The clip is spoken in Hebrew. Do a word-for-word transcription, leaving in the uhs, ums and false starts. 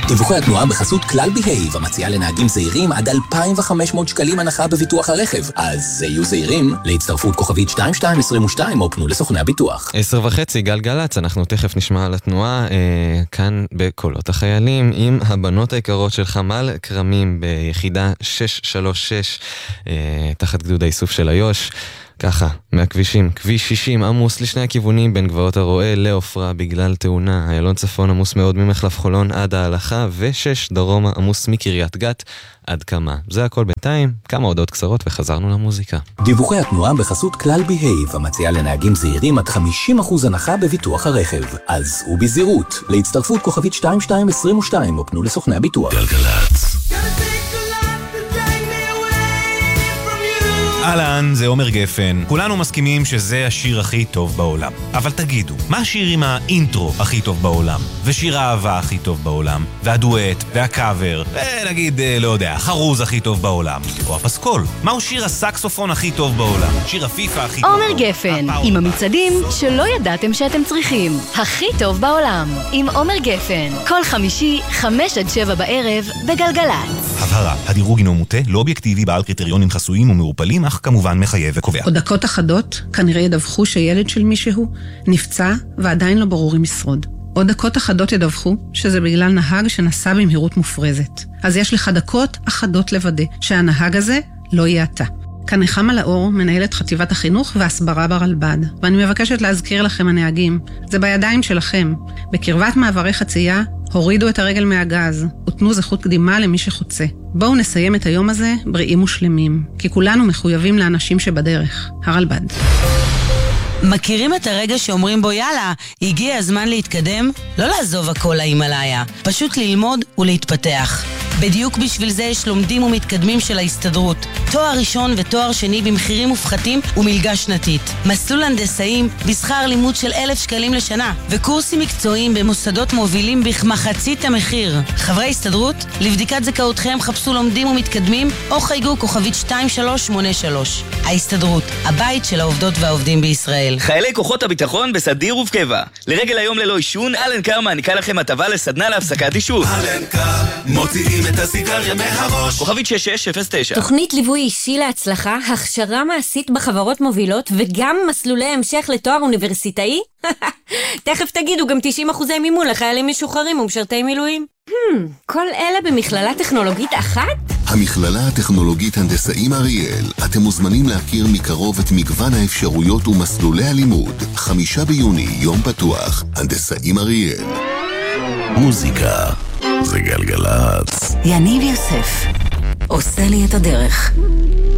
דיווחי התנועה בחסות כלל בהייב, המציעה לנהגים זהירים עד אלפיים וחמש מאות שקלים הנחה בביטוח הרכב. אז היו זהירים, להצטרפות כוכבית שתיים שתיים עשרים ושתיים או פנו לסוכני הביטוח. עשר וחצי, גלגלץ, אנחנו תכף נשמע על התנועה אה, כאן בקולות החיילים עם הבנות היקרות של חמ"ל קרמים ביחידה שש שלוש שש אה, תחת גדוד האיסוף של איו"ש. ככה, מהכבישים, כביש שישים עמוס לשני הכיוונים בין גבעות הרועה לעופרה בגלל תאונה. איילון צפון עמוס מאוד ממחלף חולון עד ההלכה, ושש דרומה עמוס מקריית גת עד כמה. זה הכל בינתיים, כמה הודעות קצרות וחזרנו למוזיקה. דיווחי התנועה בחסות כלל בהייב, המציעה לנהגים זהירים עד חמישים אחוז הנחה בביטוח הרכב. אז הוא בזהירות, להצטרפות כוכבית שתיים שתיים עשרים ושתיים או פנו לסוכני הביטוח. גלגלץ. אהלן, זה עומר גפן. כולנו מסכימים שזה השיר הכי טוב בעולם. אבל תגידו, מה השיר עם האינטרו הכי טוב בעולם? ושיר האהבה הכי טוב בעולם? והדואט, והקאבר, ונגיד, לא יודע, חרוז הכי טוב בעולם? או הפסקול? מהו שיר הסקסופון הכי טוב בעולם? שיר הפיפה הכי טוב בעולם? עומר גפן, עם המצעדים שלא ידעתם שאתם צריכים. הכי טוב בעולם. עם עומר גפן. כל חמישי, חמש עד שבע בערב, בגלגלץ. הבהרה, הדירוג הינו מוטה, לא אובייקטיבי, בעל קריטריונים חסויים ומעורפלים, אך כמובן מחייב וקובע. עוד דקות אחדות כנראה ידווחו שילד של מישהו נפצע ועדיין לא ברור אם ישרוד. עוד דקות אחדות ידווחו שזה בגלל נהג שנסע במהירות מופרזת. אז יש לך דקות אחדות לוודא שהנהג הזה לא יהיה אתה. כאן נחמה לאור, מנהלת חטיבת החינוך והסברה ברלב"ד. ואני מבקשת להזכיר לכם הנהגים, זה בידיים שלכם. בקרבת מעברי חצייה, הורידו את הרגל מהגז, ותנו זכות קדימה למי שחוצה. בואו נסיים את היום הזה בריאים ושלמים, כי כולנו מחויבים לאנשים שבדרך. הרלב"ד. מכירים את הרגע שאומרים בו יאללה, הגיע הזמן להתקדם? לא לעזוב הכל להימלאיה, פשוט ללמוד ולהתפתח. בדיוק בשביל זה יש לומדים ומתקדמים של ההסתדרות. תואר ראשון ותואר שני במחירים מופחתים ומלגה שנתית. מסלול הנדסאים בשכר לימוד של אלף שקלים לשנה, וקורסים מקצועיים במוסדות מובילים בכמחצית המחיר. חברי הסתדרות, לבדיקת זכאותכם חפשו לומדים ומתקדמים, או חייגו כוכבית שתיים שלוש שמונה שלוש. ההסתדרות, הבית של העובדות והעובדים בישראל. חיילי כוחות הביטחון בסדיר ובקבע. לרגל היום ללא אישון, אלן קר מעניקה לכם הטבה לסדנה להפסקת אישון. אלן קר, מוציאים את הסיגריה מהראש. כוכבית שש שש אפס תשע. תוכנית ליווי אישי להצלחה, הכשרה מעשית בחברות מובילות וגם מסלולי המשך לתואר אוניברסיטאי? תכף תגידו גם תשעים אחוזי מימון לחיילים משוחררים ומשרתי מילואים. Hmm, כל אלה במכללה טכנולוגית אחת? המכללה הטכנולוגית הנדסאים אריאל. אתם מוזמנים להכיר מקרוב את מגוון האפשרויות ומסלולי הלימוד. חמישה ביוני, יום פתוח. הנדסאים אריאל. מוזיקה זה גלגלץ. יניב יוסף עושה לי את הדרך.